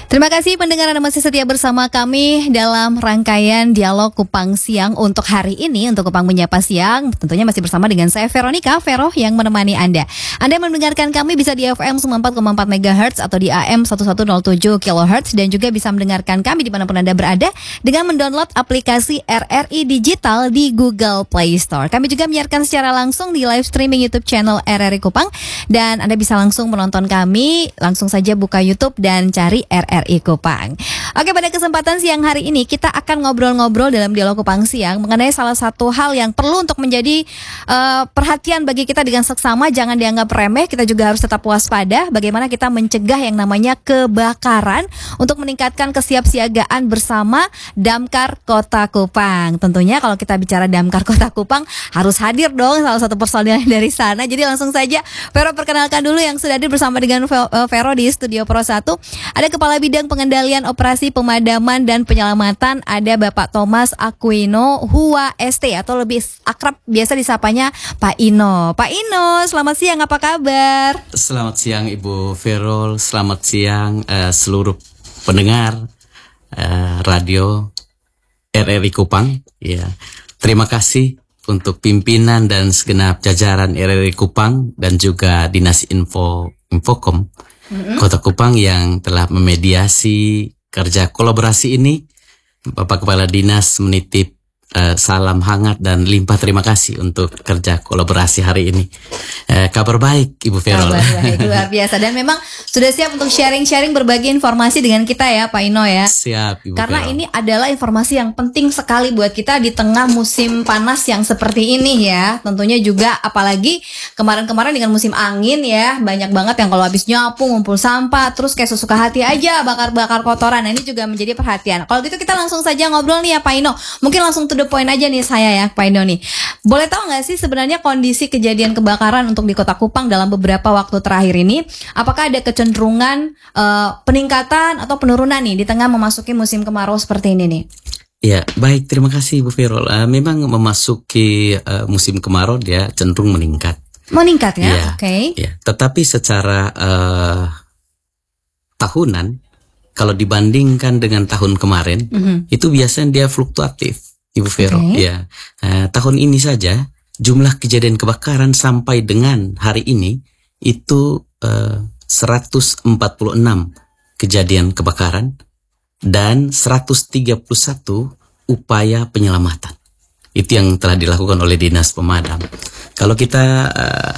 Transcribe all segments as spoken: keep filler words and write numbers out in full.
Terima kasih pendengar Anda masih setia bersama kami dalam rangkaian Dialog Kupang Siang untuk hari ini. Untuk Kupang Menyapa Siang tentunya masih bersama dengan saya Veronica, Vero yang menemani Anda. Anda mendengarkan kami bisa di F M sembilan puluh empat koma empat megahertz atau di A M seribu seratus tujuh kilohertz dan juga bisa mendengarkan kami dimanapun Anda berada dengan mendownload aplikasi R R I Digital di Google Play Store. Kami juga menyiarkan secara langsung di live streaming YouTube channel R R I Kupang dan Anda bisa langsung menonton kami, langsung saja buka YouTube dan cari R R I Kupang. Oke, pada kesempatan siang hari ini kita akan ngobrol-ngobrol dalam Dialog Kupang Siang mengenai salah satu hal yang perlu untuk menjadi uh, perhatian bagi kita dengan seksama, jangan dianggap remeh. Kita juga harus tetap waspada bagaimana kita mencegah yang namanya kebakaran untuk meningkatkan kesiapsiagaan bersama Damkar Kota Kupang. Tentunya kalau kita bicara Damkar Kota Kupang harus hadir dong salah satu personil dari sana. Jadi langsung saja Vero perkenalkan dulu yang sudah hadir bersama dengan Vero di Studio Pro satu. Ada Kepala Bidang Pengendalian Operasi Pemadaman dan Penyelamatan, ada Bapak Thomas Aquino Hua S T atau lebih akrab biasa disapanya Pak Ino. Pak Ino, selamat siang, apa kabar? Selamat siang Ibu Vero, selamat siang uh, seluruh pendengar uh, radio R R I Kupang. Ya, terima kasih untuk pimpinan dan segenap jajaran R R I Kupang dan juga Dinas Info Infokom mm-hmm. Kota Kupang yang telah memediasi kerja kolaborasi ini. Bapak Kepala Dinas menitip uh, salam hangat dan limpah terima kasih untuk kerja kolaborasi hari ini. Uh, kabar baik Ibu Vero. Kabar baik, luar biasa. Dan memang sudah siap untuk sharing-sharing berbagi informasi dengan kita ya Pak Ino ya. Siap Ibu Karena Vero. ini adalah informasi yang penting sekali buat kita di tengah musim panas yang seperti ini ya. Tentunya juga apalagi kemarin-kemarin dengan musim angin ya, banyak banget yang kalau habis nyapu ngumpul sampah terus kayak sesuka hati aja bakar-bakar kotoran. Nah, ini juga menjadi perhatian. Kalau gitu kita langsung saja ngobrol nih ya Pak Ino. Mungkin langsung to the point aja nih saya ya Pak Ino nih. Boleh tahu nggak sih sebenarnya kondisi kejadian kebakaran untuk di Kota Kupang dalam beberapa waktu terakhir ini? Apakah ada kecenderungan uh, peningkatan atau penurunan nih di tengah memasuki musim kemarau seperti ini nih? Ya, baik, terima kasih Bu Vero. Uh, memang memasuki uh, musim kemarau dia cenderung meningkat. Meningkat ya, ya oke. Okay. Ya, tetapi secara uh, tahunan, kalau dibandingkan dengan tahun kemarin, mm-hmm. itu biasanya dia fluktuatif, Ibu Vero. Okay. Ya, uh, tahun ini saja jumlah kejadian kebakaran sampai dengan hari ini itu uh, seratus empat puluh enam kejadian kebakaran dan seratus tiga puluh satu upaya penyelamatan. Itu yang telah dilakukan oleh Dinas Pemadam. Kalau kita uh,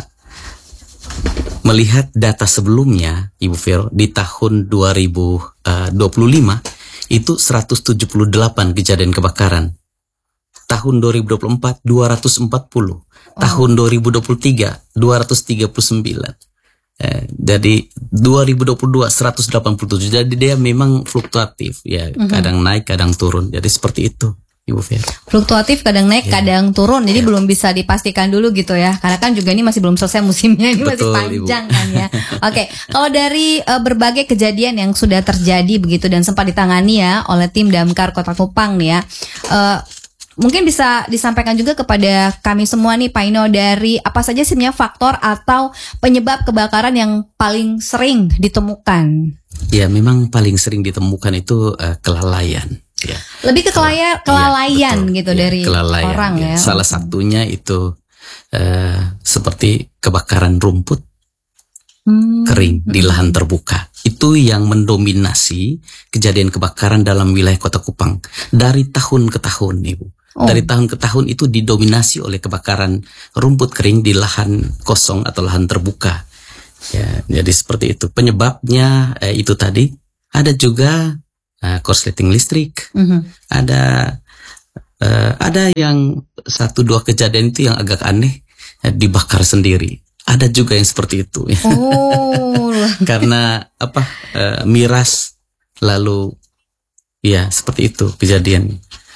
melihat data sebelumnya, Ibu Vero, di tahun dua ribu dua puluh lima itu seratus tujuh puluh delapan kejadian kebakaran. Tahun dua ribu dua puluh empat dua ratus empat puluh. Oh. Tahun dua ribu dua puluh tiga dua ratus tiga puluh sembilan. Eh, jadi dua ribu dua puluh dua seratus delapan puluh tujuh. Jadi dia memang fluktuatif ya, mm-hmm. kadang naik kadang turun. Jadi seperti itu Ibu Vero. Fluktuatif, kadang naik, yeah. kadang turun. Jadi yeah. belum bisa dipastikan dulu gitu ya. Karena kan juga ini masih belum selesai musimnya, ini Betul, masih panjang Ibu. Kan ya. Oke, okay. Kalau dari uh, berbagai kejadian yang sudah terjadi begitu dan sempat ditangani ya oleh tim Damkar Kota Kupang nih ya. Uh, Mungkin bisa disampaikan juga kepada kami semua nih Pak Ino, dari apa saja sebenarnya faktor atau penyebab kebakaran yang paling sering ditemukan? Ya, memang paling sering ditemukan itu uh, kelalaian. Ya. Lebih ke kelaya, kelalaian ya, gitu ya, dari kelalaian, orang ya. ya. Salah satunya itu uh, seperti kebakaran rumput hmm. kering di lahan terbuka. Itu yang mendominasi kejadian kebakaran dalam wilayah Kota Kupang dari tahun ke tahun, Ibu. Oh. Dari tahun ke tahun itu didominasi oleh kebakaran rumput kering di lahan kosong atau lahan terbuka. Ya, jadi seperti itu. Penyebabnya eh, itu tadi. Ada juga eh, korsleting listrik. Mm-hmm. Ada eh, ada yang satu dua kejadian itu yang agak aneh, eh, dibakar sendiri. Ada juga yang seperti itu. Oh. Karena apa? Eh, miras lalu ya seperti itu kejadian.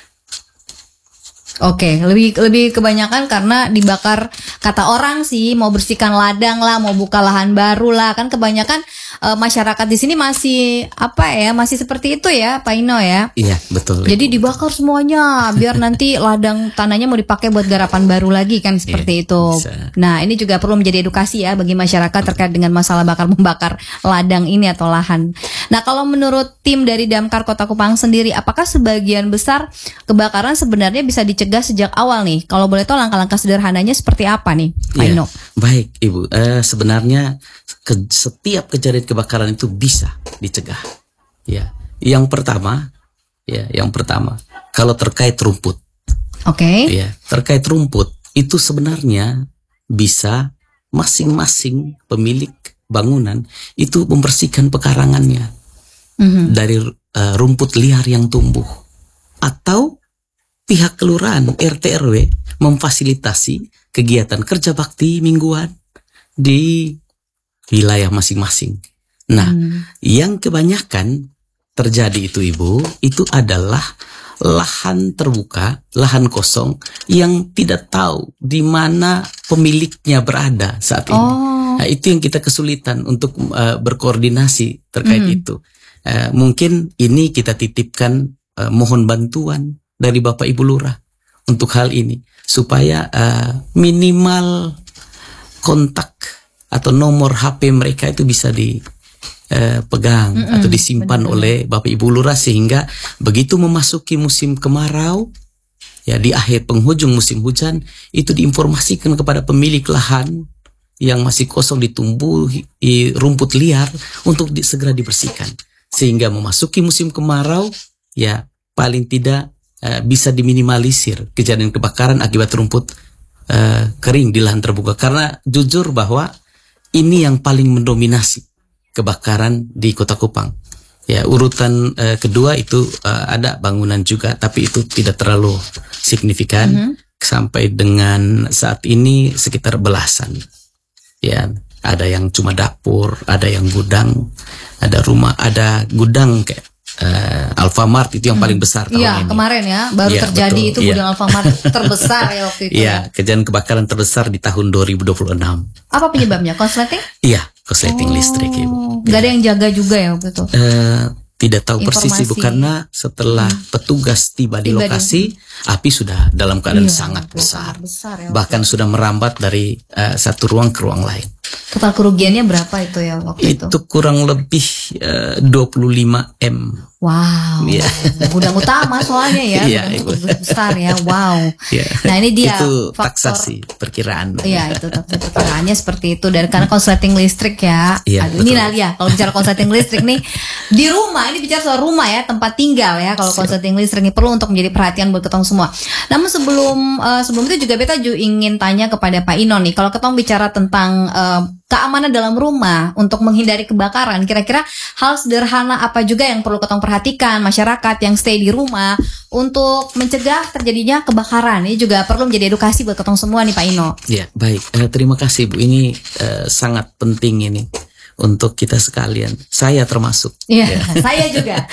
Oke, lebih lebih kebanyakan karena dibakar, kata orang sih mau bersihkan ladang lah, mau buka lahan baru lah, kan kebanyakan e, masyarakat di sini masih apa ya, masih seperti itu ya, Pak Ino ya. Iya, betul. Jadi Ibu. Dibakar semuanya biar nanti ladang tanahnya mau dipakai buat garapan baru lagi kan seperti iya, itu. Bisa. Nah, ini juga perlu menjadi edukasi ya bagi masyarakat terkait dengan masalah bakar membakar ladang ini atau lahan. Nah, kalau menurut tim dari Damkar Kota Kupang sendiri, apakah sebagian besar kebakaran sebenarnya bisa dicegah sejak awal nih? Kalau boleh tahu langkah-langkah sederhananya seperti apa nih, Pak Ya, Ino? baik Ibu, uh, sebenarnya ke, setiap kejadian kebakaran itu bisa dicegah. Ya, yang pertama, ya, yang pertama, kalau terkait rumput, oke, okay. ya, terkait rumput itu sebenarnya bisa masing-masing pemilik bangunan itu membersihkan pekarangannya mm-hmm. dari uh, rumput liar yang tumbuh, atau pihak kelurahan R T R W memfasilitasi kegiatan kerja bakti mingguan di wilayah masing-masing. Nah, mm. yang kebanyakan terjadi itu Ibu, itu adalah lahan terbuka, lahan kosong yang tidak tahu di mana pemiliknya berada saat ini. Oh. Nah, itu yang kita kesulitan untuk uh, berkoordinasi terkait mm. itu. Uh, mungkin ini kita titipkan uh, mohon bantuan dari Bapak Ibu Lurah untuk hal ini supaya uh, minimal kontak atau nomor H P mereka itu bisa di uh, pegang mm -mm, atau disimpan benar-benar oleh Bapak Ibu Lurah, sehingga begitu memasuki musim kemarau, ya di akhir penghujung musim hujan, itu diinformasikan kepada pemilik lahan yang masih kosong ditumbuhi rumput liar untuk di, segera dibersihkan, sehingga memasuki musim kemarau, ya paling tidak uh, bisa diminimalisir kejadian kebakaran akibat rumput uh, kering di lahan terbuka. Karena jujur bahwa ini yang paling mendominasi kebakaran di Kota Kupang. Ya, urutan uh, kedua itu uh, ada bangunan juga, tapi itu tidak terlalu signifikan. Mm-hmm. Sampai dengan saat ini sekitar belasan. Ya, ada yang cuma dapur, ada yang gudang, ada rumah, ada gudang kayak uh, Alfamart itu yang paling besar tahun ya, ini. Iya, kemarin ya, baru ya, terjadi betul, itu ya. Gudang Alfamart terbesar ya waktu itu. Iya, ya. Kejadian kebakaran terbesar di tahun dua ribu dua puluh enam. Apa penyebabnya? Konsleting? Iya, konsleting oh, listrik, Ibu. Gak ya. Ada yang jaga juga ya waktu itu? Uh, Tidak tahu informasi. Persis Ibu, karena setelah hmm. petugas tiba di tiba lokasi, di... api sudah dalam keadaan iya, sangat besar, besar ya, bahkan itu. Sudah merambat dari uh, satu ruang ke ruang lain. Total kerugiannya berapa itu ya waktu itu? Itu kurang lebih uh, dua puluh lima M. Wow, yeah. Gudang utama soalnya ya, yeah, gudang besar ya, wow. Yeah. Nah ini dia itu faktor, taksasi perkiraan. Iya itu taksasi perkiraannya seperti itu, dan karena konsleting listrik ya. Yeah, Aduh, ini Nalia, kalau bicara konsleting listrik nih di rumah, ini bicara soal rumah ya, tempat tinggal ya. Kalau konsleting listrik ini perlu untuk menjadi perhatian buat ketong semua. Namun sebelum uh, sebelum itu juga beta juga ingin tanya kepada Pak Ino nih, kalau ketong bicara tentang uh, keamanan dalam rumah untuk menghindari kebakaran, kira-kira hal sederhana apa juga yang perlu ketong perhatikan masyarakat yang stay di rumah untuk mencegah terjadinya kebakaran? Ini juga perlu menjadi edukasi buat ketong semua nih Pak Ino. Ya, baik. Eh, terima kasih Bu. Ini eh, sangat penting ini untuk kita sekalian. Saya termasuk. Iya, ya. Saya juga.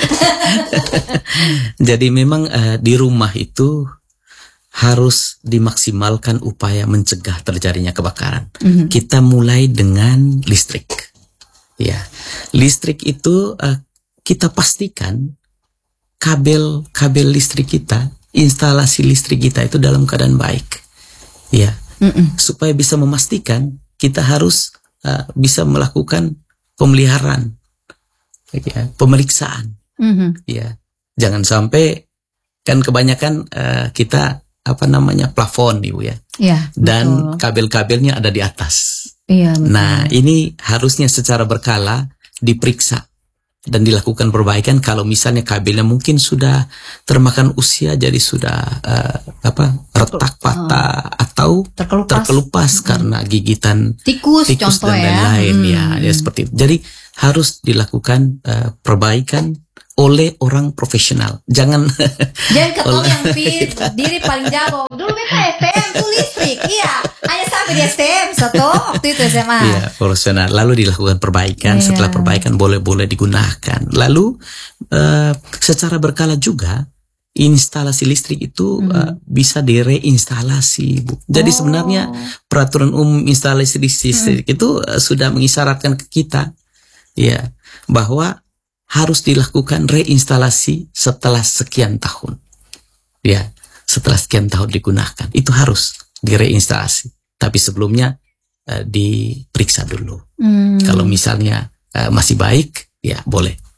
Jadi memang eh, di rumah itu harus dimaksimalkan upaya mencegah terjadinya kebakaran. Mm-hmm. Kita mulai dengan listrik. Ya, listrik itu uh, kita pastikan kabel kabel listrik kita, instalasi listrik kita itu dalam keadaan baik. Ya, mm-mm. Supaya bisa memastikan, kita harus uh, bisa melakukan pemeliharaan, ya, pemeriksaan. Mm-hmm. Ya, jangan sampai kan kebanyakan uh, kita apa namanya plafon Ibu ya, ya dan betul. Kabel-kabelnya ada di atas. Iya, betul. Nah ini harusnya secara berkala diperiksa dan dilakukan perbaikan. Kalau misalnya kabelnya mungkin sudah termakan usia, jadi sudah uh, apa retak patah uh, atau terkelupas, terkelupas hmm. karena gigitan tikus, tikus dan ya. lain-lain hmm. ya, ya seperti itu. Jadi harus dilakukan uh, perbaikan oleh orang profesional. Jangan jangan ketong yang fit diri paling jago. Dulu beta S T M tuh listrik. Iya, hanya sampai di S T M satu waktu itu S M A. Iya, profesional. Lalu dilakukan perbaikan. Iya. Setelah perbaikan boleh-boleh digunakan. Lalu uh, secara berkala juga instalasi listrik itu hmm. uh, bisa direinstalasi, Bu. Jadi oh. sebenarnya peraturan umum instalasi listrik hmm. itu uh, sudah mengisyaratkan ke kita, ya, bahwa harus dilakukan reinstalasi setelah sekian tahun. Ya, setelah sekian tahun digunakan, itu harus direinstalasi. Tapi sebelumnya uh, diperiksa dulu. Hmm. Kalau misalnya uh, masih baik, ya boleh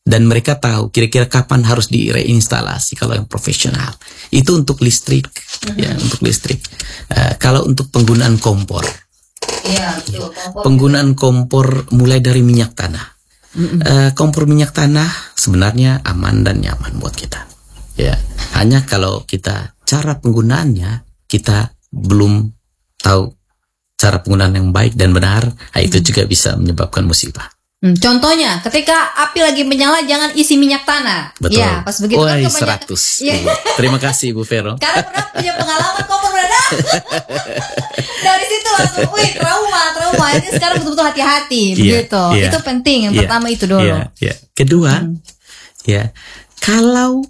Dan mereka tahu kira-kira kapan harus direinstalasi kalau yang profesional. Itu untuk listrik, mm-hmm. ya untuk listrik. Uh, kalau untuk penggunaan kompor, ya, betul, kompor penggunaan kompor mulai dari minyak tanah. Mm-hmm. Uh, kompor minyak tanah sebenarnya aman dan nyaman buat kita. Ya, hanya kalau kita cara penggunaannya kita belum tahu cara penggunaan yang baik dan benar, nah itu mm-hmm. juga bisa menyebabkan musibah. Hmm, contohnya, ketika api lagi menyala, jangan isi minyak tanah. Betul. Ya, pas begitu Woy, kan seratus. Ya. Terima kasih Ibu Vero. Karena pernah punya pengalaman kompor meledak. Dari situ langsung, wih trauma, trauma. Ini sekarang betul-betul hati-hati, yeah, begitu. Yeah, itu penting. Yang yeah, pertama itu dulu. Yeah, yeah. Kedua, hmm. ya kalau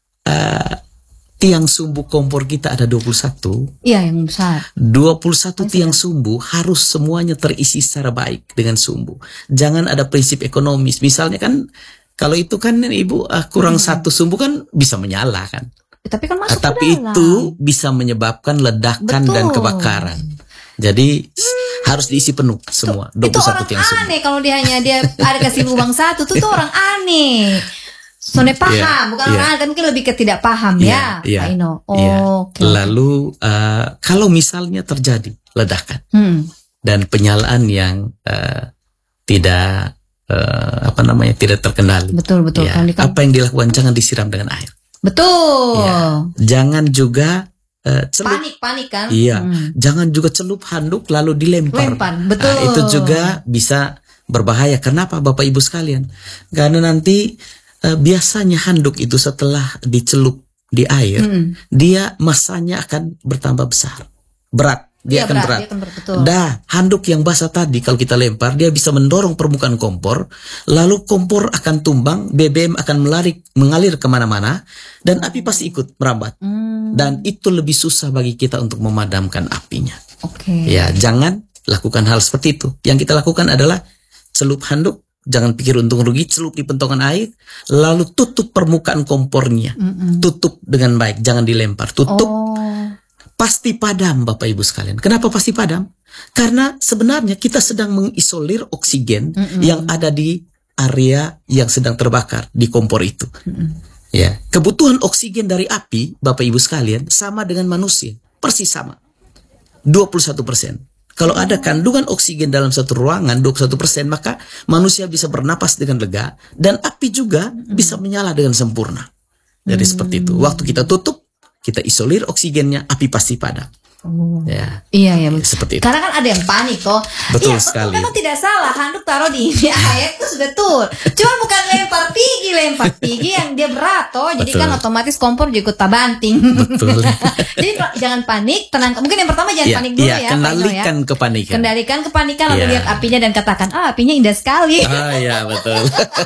uh, tiang sumbu kompor kita ada dua puluh satu. Iya, yang besar. dua puluh satu tiang sumbu harus semuanya terisi secara baik dengan sumbu. Jangan ada prinsip ekonomis. Misalnya kan kalau itu kan Ibu uh, kurang hmm. satu sumbu kan bisa menyala kan. Tapi kan masuk uh, Tapi ke dalam. itu bisa menyebabkan ledakan Betul. dan kebakaran. Jadi hmm. harus diisi penuh semua. Itu, itu orang tiang sumbu. aneh kalau dia hanya dia ada kasih lubang satu. Itu tuh orang aneh. Soalnya paham, yeah, bukan yeah. orang kan mungkin lebih ke tidak paham yeah, ya, yeah, Pak Ino. Oh, yeah. okay. Lalu uh, kalau misalnya terjadi ledakan hmm. dan penyalaan yang uh, tidak uh, apa namanya tidak terkendali, betul betul. Ya, apa yang dilakukan jangan disiram dengan air. Betul. Ya, jangan juga uh, celup. Panik panik kan? Iya. Hmm. Jangan juga celup handuk lalu dilempar. Lempar, betul. Nah, itu juga bisa berbahaya. Kenapa Bapak Ibu sekalian? Karena nanti Uh, biasanya handuk itu setelah dicelup di air, mm. dia masanya akan bertambah besar, berat, dia ya, akan berat. berat. Dia akan berat Dah, handuk yang basah tadi kalau kita lempar, dia bisa mendorong permukaan kompor, lalu kompor akan tumbang, B B M akan melari, mengalir kemana-mana, dan api pasti ikut merambat. Mm. Dan itu lebih susah bagi kita untuk memadamkan apinya. Oke. Okay. Ya, jangan lakukan hal seperti itu. Yang kita lakukan adalah celup handuk. Jangan pikir untung rugi, celup di pentongan air, lalu tutup permukaan kompornya, Mm-mm. tutup dengan baik, jangan dilempar, tutup, oh. pasti padam Bapak Ibu sekalian. Kenapa pasti padam? Karena sebenarnya kita sedang mengisolir oksigen Mm-mm. yang ada di area yang sedang terbakar di kompor itu. Mm-mm. Ya, kebutuhan oksigen dari api Bapak Ibu sekalian sama dengan manusia, persis sama, dua puluh satu persen. Kalau ada kandungan oksigen dalam satu ruangan dua puluh satu persen, maka manusia bisa bernapas dengan lega dan api juga hmm. bisa menyala dengan sempurna. Jadi hmm. seperti itu. Waktu kita tutup, kita isolir oksigennya, api pasti padam. Oh. Ya. Iya ya, seperti itu. Karena kan ada yang panik toh. Betul ya, sekali. Memang tidak salah, handuk taruh di air itu sudah betul. Cuma bukan lempar tinggi, lempar tinggi yang dia berat toh. Jadi betul. Kan otomatis kompor juga ikut tabanting. Betul. Jadi jangan panik, tenang. Mungkin yang pertama jangan ya, panik dulu ya. ya kendalikan ya. kepanikan. Kendalikan kepanikan lalu ya. lihat apinya dan katakan, ah apinya indah sekali. Ah ya betul.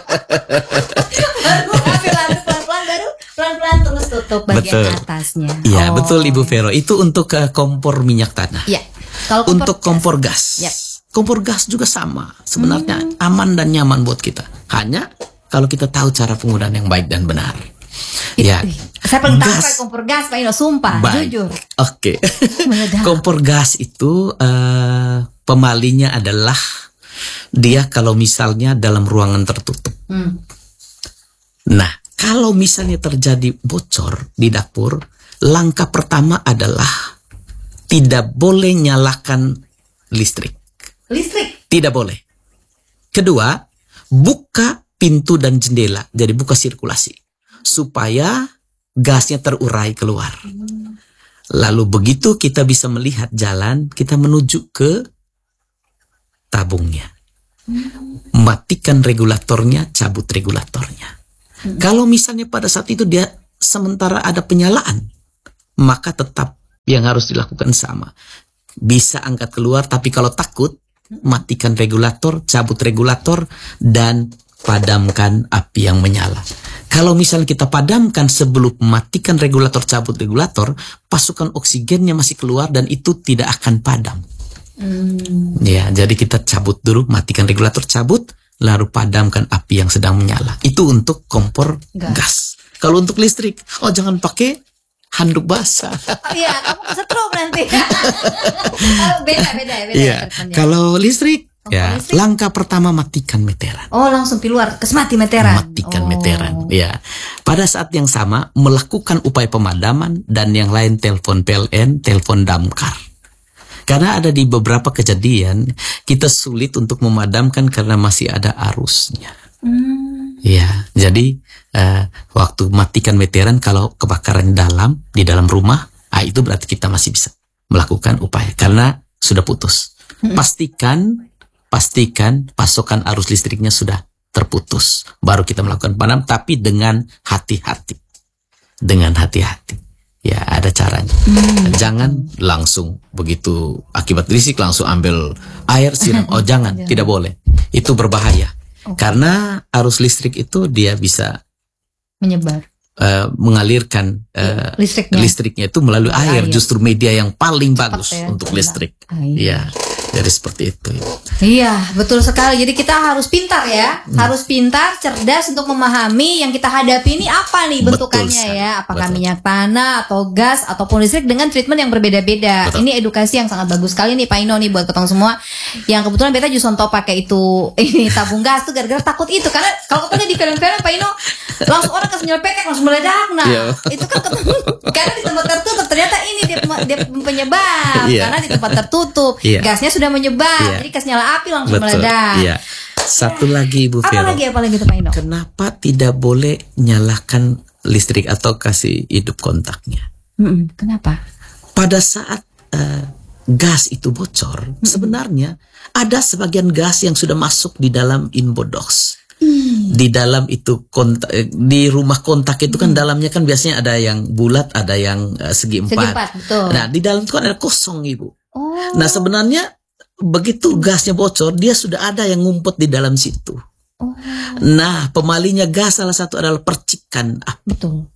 Baru api lalu pelan-pelan baru pelan-pelan terus tutup bagian betul. atasnya. Iya, oh. betul Ibu Vero. Itu untuk uh, kompor minyak tanah. Iya. Kalau kompor untuk kompor gas. gas. Yep. Kompor gas juga sama. Sebenarnya hmm. aman dan nyaman buat kita. Hanya kalau kita tahu cara penggunaan yang baik dan benar. It, ya. Saya paling tahu pakai kompor gas, Pak Ino, sumpah, baik. jujur. Oke. Okay. Kompor gas itu uh, pemalinya adalah dia kalau misalnya dalam ruangan tertutup. Hmm. Nah, kalau misalnya terjadi bocor di dapur, langkah pertama adalah tidak boleh nyalakan listrik. Listrik? Tidak boleh. Kedua, buka pintu dan jendela. Jadi buka sirkulasi. Supaya gasnya terurai keluar. Hmm. Lalu begitu kita bisa melihat jalan, kita menuju ke tabungnya. Hmm. Matikan regulatornya, cabut regulatornya. Hmm. Kalau misalnya pada saat itu dia sementara ada penyalaan, maka tetap yang harus dilakukan sama. Bisa angkat keluar, tapi kalau takut, matikan regulator, cabut regulator, dan padamkan api yang menyala. Kalau misalnya kita padamkan sebelum mematikan regulator, cabut regulator, pasukan oksigennya masih keluar dan itu tidak akan padam. Hmm. Ya, jadi kita cabut dulu, matikan regulator, cabut, lalu padamkan api yang sedang menyala. Itu untuk kompor gas. gas. Kalau untuk listrik, oh jangan pakai handuk basah. Oh iya, kamu kesetrum nanti. Beda, beda, beda. Iya. Kalau listrik, Ya, langkah pertama matikan meteran. Oh, langsung keluar, kes mati meteran. Matikan oh. meteran. Ya. Pada saat yang sama melakukan upaya pemadaman dan yang lain telepon P L N, telepon damkar. Karena ada di beberapa kejadian kita sulit untuk memadamkan karena masih ada arusnya. Hmm. Ya, jadi uh, waktu matikan meteran kalau kebakaran dalam di dalam rumah, ah, itu berarti kita masih bisa melakukan upaya karena sudah putus. Hmm. Pastikan Pastikan pasokan arus listriknya sudah terputus. Baru kita melakukan padam, tapi dengan hati-hati. Dengan hati-hati. Ya, ada caranya. Hmm. Jangan langsung begitu akibat listrik langsung ambil air siram. Oh, jangan, tidak boleh. Itu berbahaya. Oh. Karena arus listrik itu dia bisa menyebar. Uh, mengalirkan uh, listriknya. listriknya itu melalui air, air, justru media yang paling cepat bagus ya, untuk listrik. Ya, jadi seperti itu. Iya, betul sekali. Jadi kita harus pintar ya, hmm. harus pintar, cerdas untuk memahami yang kita hadapi ini apa nih bentukannya ya, apakah betul. minyak tanah atau gas ataupun listrik dengan treatment yang berbeda-beda. Ini edukasi yang sangat bagus sekali nih Pak Ino nih buat ketong semua. Yang kebetulan beta Jusonto pakai itu ini tabung gas tuh gara-gara takut itu, karena kalau ketemu di film-film Pak Ino langsung orang kasih nyelepetek langsung meledak. Nah, yeah. itu kan ketemu, karena di tempat tertutup ternyata ini dia, dia penyebab. Yeah. Karena di tempat tertutup yeah. gasnya sudah menyebar, yeah. jadi kas nyala api langsung Betul. meledak. Yeah. Satu yeah. lagi Ibu Vero. Apa lagi apa lagi tuh Pak Ino? Kenapa tidak boleh nyalakan listrik atau kasih hidup kontaknya? Mm-mm. Kenapa? Pada saat uh, gas itu bocor, mm-mm. sebenarnya ada sebagian gas yang sudah masuk di dalam inbox. Hmm. Di dalam itu kontak, di rumah kontak itu kan hmm. dalamnya kan biasanya ada yang bulat, ada yang uh, segi empat. Segi empat, betul. Nah, di dalam itu kan ada kosong Ibu. Oh. Nah, sebenarnya begitu gasnya bocor, dia sudah ada yang ngumpet di dalam situ. Oh. Nah, pemalingnya gas salah satu adalah percikan api. Betul.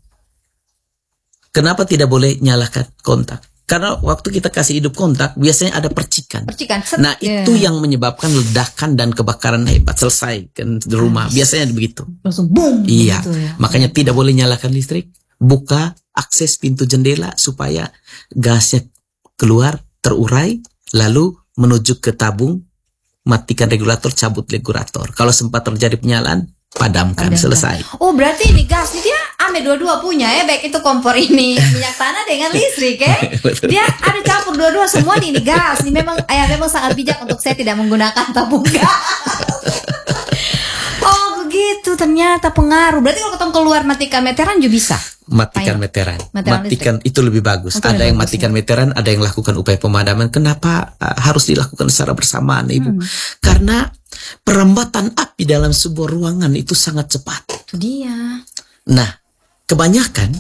Kenapa tidak boleh nyalakan kontak? Karena waktu kita kasih hidup kontak biasanya ada percikan. Percikan. Nah yeah. itu yang menyebabkan ledakan dan kebakaran hebat. Selesai kan di rumah. Nice. Biasanya begitu. Langsung boom. Iya. Gitu ya. Makanya tidak boleh nyalakan listrik. Buka akses pintu jendela supaya gasnya keluar terurai. Lalu menuju ke tabung. Matikan regulator, cabut regulator. Kalau sempat terjadi penyalaan, padamkan. Padamkan. Selesai. Oh berarti ini gas ini dia ame dua-dua punya ya, baik itu kompor ini minyak tanah dengan listrik ya. Dia ada campur dua-dua semua nih, ini gas. Ini memang ayah memang sangat bijak untuk saya tidak menggunakan tabung gas. Oh begitu ternyata pengaruh. Berarti kalau ketemu keluar matikan meteran juga bisa. Matikan Ayo. meteran, meteran matikan listrik. Itu lebih bagus. Itu ada lebih yang bagus, matikan ya. meteran, ada yang lakukan upaya pemadaman. Kenapa uh, harus dilakukan secara bersamaan, Ibu? Hmm. Karena perambatan api dalam sebuah ruangan itu sangat cepat. Itu dia. Nah, kebanyakan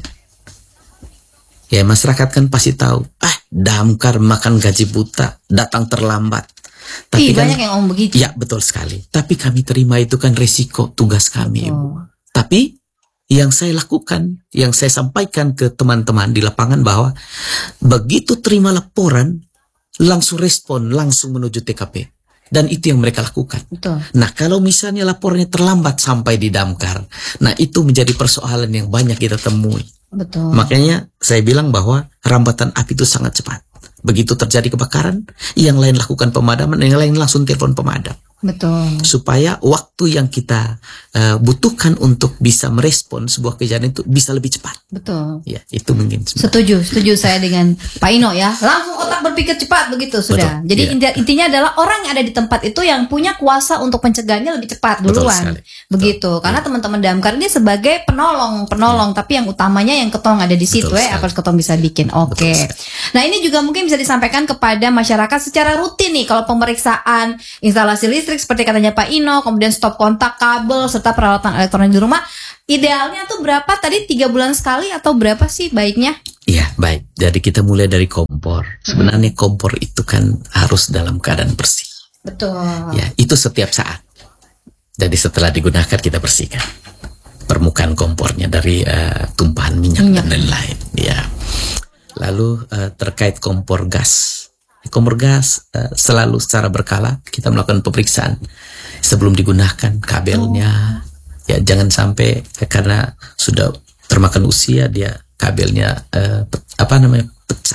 ya masyarakat kan pasti tahu, ah damkar makan gaji buta, datang terlambat. Tapi Ih, kan, banyak yang ngomong begitu. Ya betul sekali. Tapi kami terima itu kan resiko tugas kami, Ibu. Oh. Tapi yang saya lakukan, yang saya sampaikan ke teman-teman di lapangan bahwa begitu terima laporan, langsung respon, langsung menuju T K P. Dan itu yang mereka lakukan. Betul. Nah, kalau misalnya laporannya terlambat sampai di damkar, nah itu menjadi persoalan yang banyak kita temui. Betul. Makanya saya bilang bahwa rambatan api itu sangat cepat. Begitu terjadi kebakaran, yang lain lakukan pemadaman, yang lain langsung telepon pemadam. Betul. Supaya waktu yang kita uh, butuhkan untuk bisa merespon sebuah kejadian itu bisa lebih cepat. Betul. Ya, itu mungkin. Sebenarnya. Setuju, setuju saya dengan Pak Ino ya. Langsung otak berpikir cepat begitu sudah. Betul. Jadi ya. intinya adalah orang yang ada di tempat itu yang punya kuasa untuk mencegahnya lebih cepat duluan. Begitu. Betul. Karena ya. teman-teman damkar ini sebagai penolong, penolong, ya. tapi yang utamanya yang ketong ada di situ ya, apa ketong bisa bikin. Oke. Okay. Nah, ini juga mungkin bisa disampaikan kepada masyarakat secara rutin nih kalau pemeriksaan instalasi listrik seperti katanya Pak Ino, kemudian stop kontak, kabel, serta peralatan elektronik di rumah. Idealnya tuh berapa tadi? Tiga bulan sekali atau berapa sih baiknya? Iya, baik. Jadi kita mulai dari kompor. Sebenarnya kompor itu kan harus dalam keadaan bersih. Betul. Ya, itu setiap saat. Jadi setelah digunakan kita bersihkan permukaan kompornya dari uh, tumpahan minyak, minyak dan lain-lain. Ya. Lalu uh, terkait kompor gas. Kompor gas uh, selalu secara berkala kita melakukan pemeriksaan sebelum digunakan kabelnya. Oh. Ya jangan sampai eh, karena sudah termakan usia dia kabelnya uh, pe- apa namanya pecah.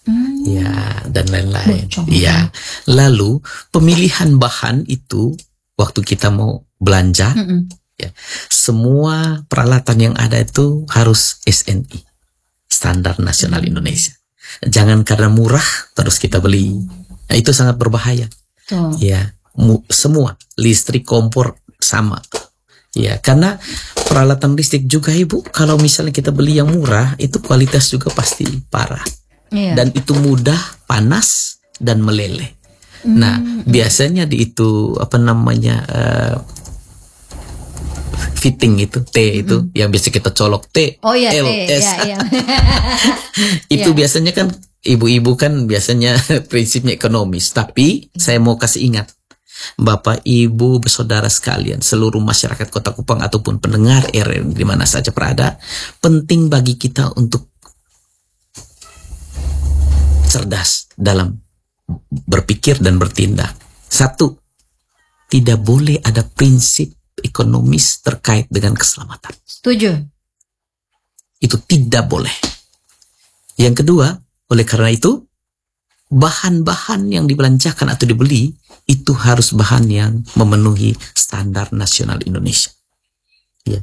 hmm. ya dan lain-lain. Bocong. Ya, lalu pemilihan bahan itu waktu kita mau belanja, mm-mm. ya, semua peralatan yang ada itu harus S N I, Standar Nasional hmm. Indonesia. Jangan karena murah terus kita beli, nah, itu sangat berbahaya. Oh. Ya, mu, semua listrik, kompor sama. Ya, karena peralatan listrik juga Ibu, kalau misalnya kita beli yang murah, itu kualitas juga pasti parah. Iya. Dan itu mudah panas dan meleleh. Mm. Nah, biasanya di itu apa namanya uh, fitting itu T itu mm. yang biasa kita colok T, oh, iya, L, T, S. iya, iya. Itu iya. biasanya kan ibu-ibu kan biasanya prinsipnya ekonomis, tapi saya mau kasih ingat Bapak, Ibu, bersaudara sekalian, seluruh masyarakat Kota Kupang ataupun pendengar R R di mana saja berada, penting bagi kita untuk cerdas dalam berpikir dan bertindak. Satu, tidak boleh ada prinsip ekonomis terkait dengan keselamatan. Setuju. Itu tidak boleh. Yang kedua, oleh karena itu, bahan-bahan yang dibelanjakan atau dibeli itu harus bahan yang memenuhi standar nasional Indonesia. Ya.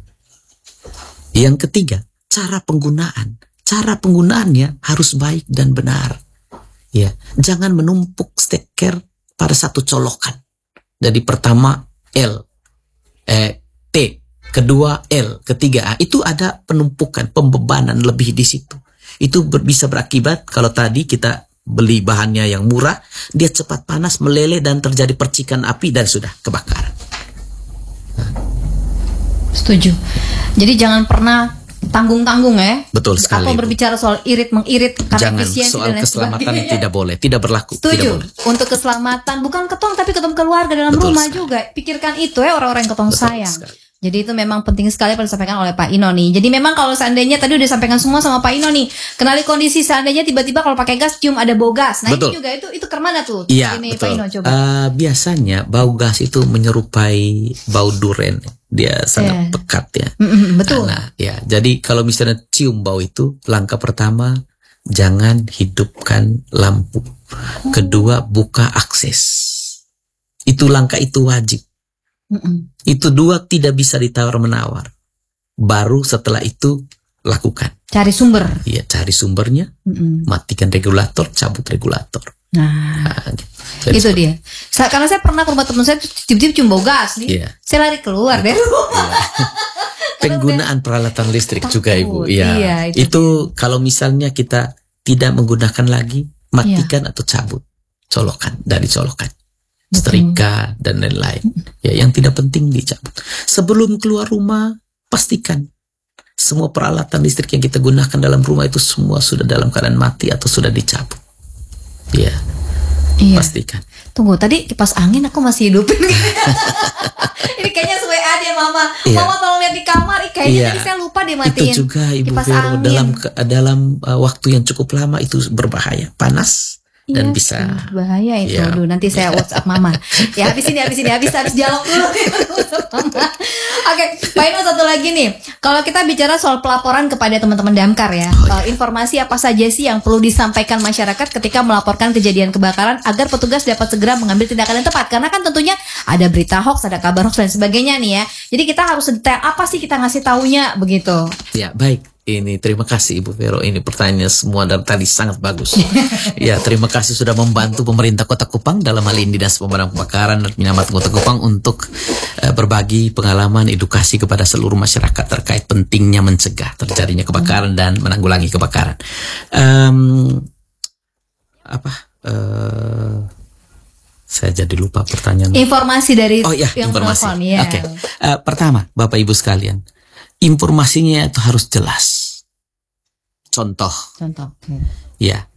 Yang ketiga, cara penggunaan. Cara penggunaannya harus baik dan benar. Ya, jangan menumpuk steker pada satu colokan. Jadi pertama L, eh, T, kedua L, ketiga A. Itu ada penumpukan, pembebanan lebih di situ. Itu ber, bisa berakibat kalau tadi kita beli bahannya yang murah, dia cepat panas, meleleh dan terjadi percikan api dan sudah kebakaran. Nah. Setuju. Jadi jangan pernah tanggung-tanggung ya. Betul sekali. Apa berbicara soal irit mengirit karena jangan, soal dan keselamatan tidak boleh, tidak berlaku. Setuju. Tidak boleh. Untuk keselamatan bukan ketong tapi ketong keluarga dalam Betul rumah sekali. juga. Pikirkan itu ya orang-orang yang ketong Betul sayang. sekali. Jadi itu memang penting sekali pada disampaikan oleh Pak Ino nih. Jadi memang kalau seandainya tadi udah disampaikan semua sama Pak Ino nih, kenali kondisi seandainya tiba-tiba kalau pakai gas cium ada bau gas. Nah betul. Ini juga itu itu kemana tuh? Iya ini, betul. Pak Ino, coba. Uh, biasanya bau gas itu menyerupai bau duren. Dia sangat yeah. pekat ya. Mm-hmm, betul. Nah, ya. Jadi kalau misalnya cium bau itu, langkah pertama jangan hidupkan lampu. Oh. Kedua, buka akses. Itu langkah itu wajib. Mm-mm. Itu dua tidak bisa ditawar-menawar. Baru setelah itu lakukan. Cari sumber. Iya, cari sumbernya. Mm-mm. Matikan regulator, cabut regulator. Nah, nah gitu. Itu seperti. Dia. Sa- karena saya pernah ke rumah teman saya tiba-tiba cium bau gas nih. Yeah. Saya lari keluar deh. Yeah. Penggunaan peralatan listrik takut. Juga Ibu. Iya. Iya itu. itu kalau misalnya kita tidak menggunakan lagi, matikan yeah. atau cabut colokan dari colokan. Setrika dan lain-lain. Ya, yang tidak penting dicabut. Sebelum keluar rumah, pastikan semua peralatan listrik yang kita gunakan dalam rumah itu semua sudah dalam keadaan mati atau sudah dicabut. Ya, iya. Pastikan. Tunggu, tadi kipas angin aku masih hidupin. Ini kayaknya W A deh Mama. Iya. Mama tolong lihat di kamar. Ih, kayaknya iya. tadi saya lupa deh matiin. Itu juga Ibu Vero dalam dalam uh, waktu yang cukup lama itu berbahaya, panas. Dan iya, bisa bahaya itu. Ya. Aduh, nanti saya WhatsApp Mama. Ya habis ini habis ini habis habis dialog dulu. Oke, Pak Ino satu lagi nih. Kalau kita bicara soal pelaporan kepada teman-teman Damkar ya, oh, ya. Informasi apa saja sih yang perlu disampaikan masyarakat ketika melaporkan kejadian kebakaran agar petugas dapat segera mengambil tindakan yang tepat? Karena kan tentunya ada berita hoax, ada kabar hoax dan sebagainya nih ya. Jadi kita harus detail apa sih kita ngasih taunya begitu. Ya, baik. Ini terima kasih Ibu Vero, ini pertanyaannya semua dari tadi sangat bagus. Ya, terima kasih sudah membantu pemerintah Kota Kupang dalam hal ini Dinas Pemadam Kebakaran dan Penyelamatan Kota Kupang untuk uh, berbagi pengalaman edukasi kepada seluruh masyarakat terkait pentingnya mencegah terjadinya kebakaran dan menanggulangi kebakaran. Um, apa? Uh, saya jadi lupa pertanyaan. Informasi dari oh ya yang informasi. Telepon, ya. Oke. Okay. Uh, pertama, Bapak Ibu sekalian. Informasinya itu harus jelas. Contoh. Contoh. Ya,